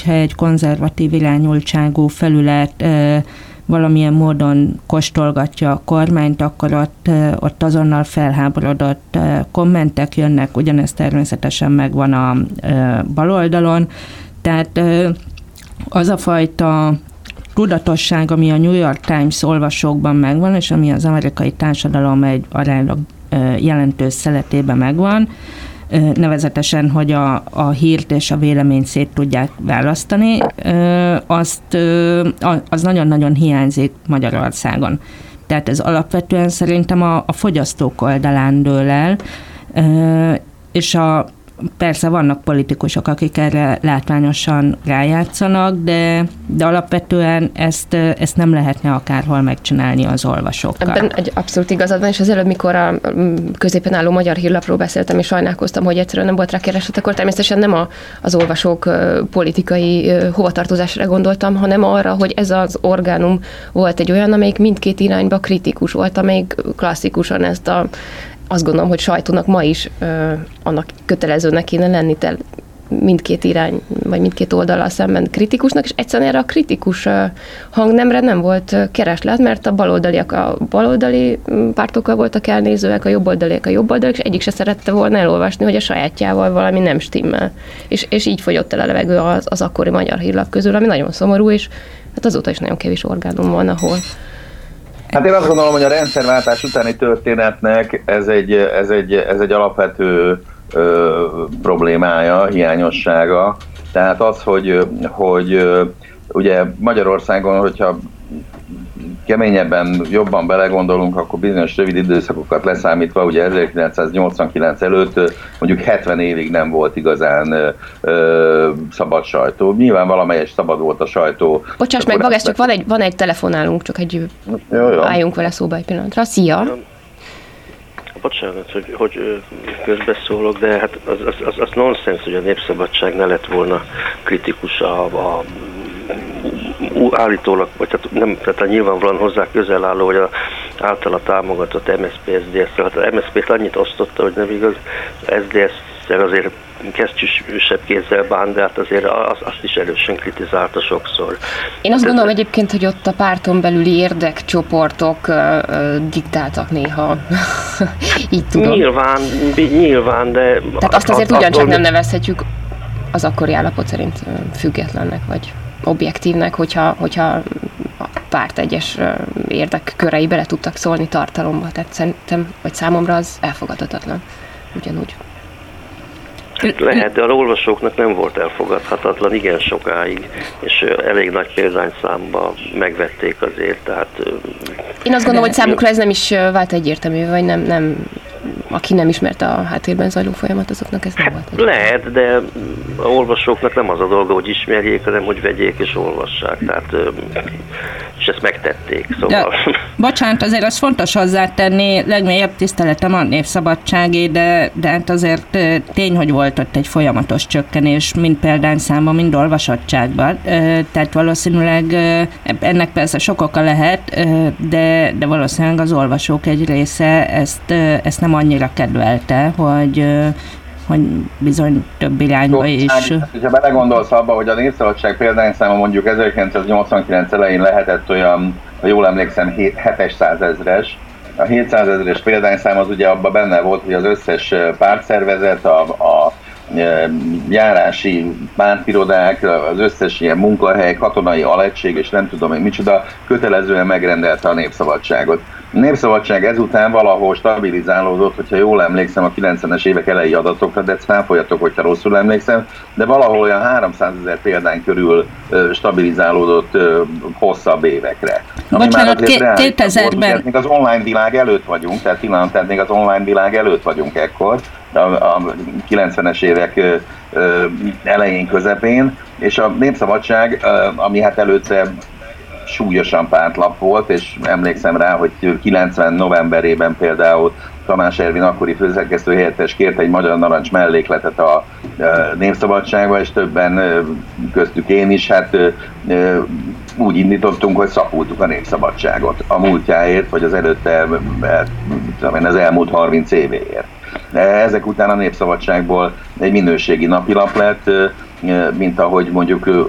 hogyha egy konzervatív irányultságú felület valamilyen módon kóstolgatja a kormányt, akkor ott azonnal felháborodott kommentek jönnek, ugyanez természetesen megvan a baloldalon. Tehát az a fajta tudatosság, ami a New York Times olvasókban megvan, és ami az amerikai társadalom egy aránylag jelentős szeletében megvan, nevezetesen, hogy a hírt és a véleményt szét tudják választani, az nagyon-nagyon hiányzik Magyarországon. Tehát ez alapvetően szerintem a fogyasztók oldalán dől el, és persze vannak politikusok, akik erre látványosan rájátszanak, de alapvetően ezt nem lehetne akárhol megcsinálni az olvasókkal. Ebben egy abszolút igazad van, és az előbb, mikor a középen álló Magyar Hírlapról beszéltem, és sajnálkoztam, hogy egyszerűen nem volt rá kereslet, akkor természetesen nem az olvasók politikai hovatartozásra gondoltam, hanem arra, hogy ez az orgánum volt egy olyan, amelyik mindkét irányba kritikus volt, amelyik klasszikusan azt gondolom, hogy sajtónak ma is annak kötelezőnek kéne lenni mindkét irány, vagy mindkét oldallal szemben kritikusnak, és egyszerűen erre a kritikus hangnemre nem volt kereslet, mert a baloldaliak a baloldali pártokkal voltak elnézőek, a jobboldaliak a jobboldaliak, és egyik se szerette volna elolvasni, hogy a sajátjával valami nem stimmel. És így fogyott el a levegő az akkori Magyar Hírlap közül, ami nagyon szomorú, és hát azóta is nagyon kevés orgánum van, ahol. Hát én azt gondolom, hogy a rendszerváltás utáni történetnek ez egy alapvető problémája, hiányossága. Tehát az, hogy ugye Magyarországon, hogyha keményebben, jobban belegondolunk, akkor bizonyos rövid időszakokat leszámítva, ugye 1989 előtt mondjuk 70 évig nem volt igazán szabad sajtó. Nyilván valamelyes szabad volt a sajtó. Bocsáss meg, Bagás, csak van egy telefonálunk, csak álljunk vele szóba egy pillanatra. Szia! Bocsánat, hogy közbeszólok, de hát az nonsens, hogy a Népszabadság ne lett volna kritikus állítólag, vagy tehát nyilvánvalóan hozzá közel álló, hogy az általa támogatott MSZP-SZDSZ-re. Hát a MSZP-t annyit osztotta, hogy nem igaz, SZDSZ-szel azért kesztyűsebb kézzel bán, de hát azért azt is erősen kritizálta sokszor. Én azt gondolom egyébként, hogy ott a párton belüli érdekcsoportok diktáltak néha. Így tudom. Nyilván, de... Tehát azt azért ugyancsak nem nevezhetjük az akkori állapot szerint függetlennek, vagy objektívnek, hogyha a párt egyes érdekkörei bele tudtak szólni tartalomba. Tehát szerintem, vagy számomra az elfogadhatatlan. Ugyanúgy. Lehet, de a olvasóknak nem volt elfogadhatatlan igen sokáig, és elég nagy példányszámba megvették azért, tehát... Én azt gondolom, hogy számukra ez nem is vált egyértelmű, vagy nem aki nem ismerte a háttérben zajló folyamat, azoknak ez nem volt egyértelmű. Lehet, de a olvasóknak nem az a dolga, hogy ismerjék, hanem hogy vegyék és olvassák, tehát és ezt megtették, szóval... Bocsánat, azért az fontos hozzátenni, legmélyebb tiszteletem a Népszabadságé, de hát azért tény, hogy volt ott egy folyamatos csökkenés, mind példányszámban, mind olvasottságban. Tehát valószínűleg ennek persze sok oka lehet, de valószínűleg az olvasók egy része ezt nem annyira kedvelte, hogy bizony több irányba is. Ha belegondolsz abba, hogy a Népszabadság példányszáma mondjuk 1989 elején lehetett olyan, ha jól emlékszem, 700 000-es. A 700 000-es példányszám az ugye abban benne volt, hogy az összes pártszervezet, a járási pártirodák, az összes ilyen munkahely, katonai alegység, és nem tudom én micsoda, kötelezően megrendelte a Népszabadságot. A Népszabadság ezután valahol stabilizálódott, hogyha jól emlékszem a 90-es évek elejé adatokra, de cáfoljatok, hogyha rosszul emlékszem, de valahol olyan 300 000 példány körül stabilizálódott hosszabb évekre. Bocsánat, 2000-ben... Még az online világ előtt vagyunk, tehát még az online világ előtt vagyunk ekkor, a 90-es évek elején, közepén, és a Népszabadság, ami hát előtte súlyosan pártlap volt, és emlékszem rá, hogy 90 novemberében például Tamás Ervin akkori főszerkesztő helyettes kért egy Magyar Narancs mellékletet a Népszabadságba, és többen, köztük én is, hát úgy indítottunk, hogy szapultuk a Népszabadságot a múltjáért, vagy az előtte, az elmúlt 30 évéért. Ezek után a Népszabadságból egy minőségi napilap lett, mint ahogy mondjuk